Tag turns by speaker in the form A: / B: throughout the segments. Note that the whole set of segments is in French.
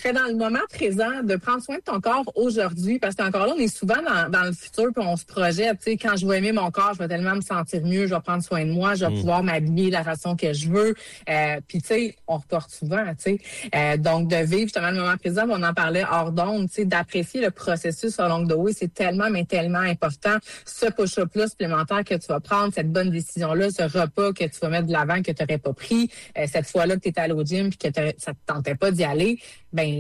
A: serais dans le moment présent, de prendre soin de ton corps aujourd'hui, parce qu'encore là, on est souvent dans le futur, puis on se projette. Tu sais, quand je vais aimer mon corps, je vais tellement me sentir mieux, je vais prendre soin de moi, je vais pouvoir m'habiller de la façon que je veux. Puis tu sais, on reporte souvent, tu sais. Donc de vivre justement le moment présent, on en parlait hors d'onde, tu sais, d'apprécier le processus along the way, c'est tellement, mais tellement important. Ce push-up-là supplémentaire que tu vas prendre, cette bonne décision-là, ce repas que tu vas mettre de l'avant que tu n'aurais pas pris, cette fois-là que tu étais allé au gym puis que ça te tentait pas d'y aller, ben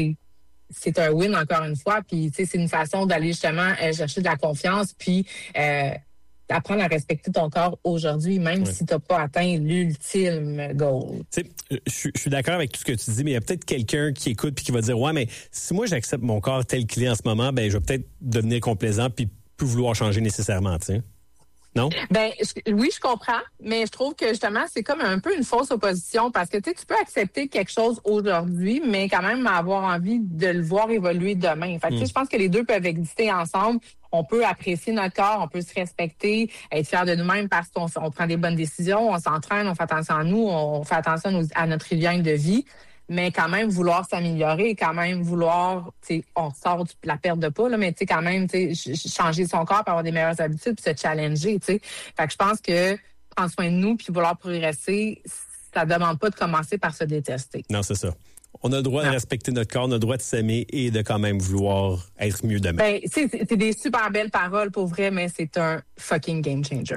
A: c'est un win encore une fois. Puis tu sais, c'est une façon d'aller justement chercher de la confiance puis apprendre à respecter ton corps aujourd'hui, même si tu n'as pas atteint l'ultime goal.
B: Tu sais, je suis d'accord avec tout ce que tu dis, mais il y a peut-être quelqu'un qui écoute puis qui va dire, ouais, mais si moi j'accepte mon corps tel qu'il est en ce moment, ben je vais peut-être devenir complaisant puis plus vouloir changer nécessairement, tu sais. Non?
A: Ben oui, je comprends, mais je trouve que justement, c'est comme un peu une fausse opposition parce que tu peux accepter quelque chose aujourd'hui, mais quand même avoir envie de le voir évoluer demain. Fait que je pense que les deux peuvent exister ensemble. On peut apprécier notre corps, on peut se respecter, être fier de nous-mêmes parce qu'on prend des bonnes décisions, on s'entraîne, on fait attention à nous, on fait attention à notre hygiène de vie. Mais quand même vouloir s'améliorer, quand même vouloir, tu sais, on sort de la perte de poids, là, mais tu sais, quand même, tu sais, changer son corps pour avoir des meilleures habitudes puis se challenger, tu sais. Fait que je pense que prendre soin de nous puis vouloir progresser, ça demande pas de commencer par se détester.
B: Non, c'est ça. On a le droit de respecter notre corps, on a le droit de s'aimer et de quand même vouloir être mieux demain.
A: Ben, c'est des super belles paroles pour vrai, mais c'est un fucking game changer.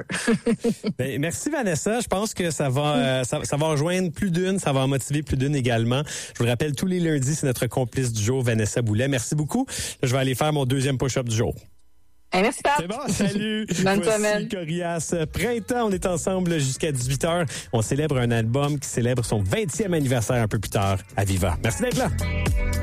B: Ben, merci Vanessa. Je pense que ça va rejoindre plus d'une, ça va en motiver plus d'une également. Je vous rappelle, tous les lundis, c'est notre complice du jour, Vanessa Boulet. Merci beaucoup. Là, je vais aller faire mon deuxième push-up du jour.
A: Hey, merci, Pat.
B: C'est bon, salut.
A: Bonne
B: Voici
A: semaine.
B: Corias. Printemps, on est ensemble jusqu'à 18h. On célèbre un album qui célèbre son 20e anniversaire un peu plus tard à Viva. Merci d'être là.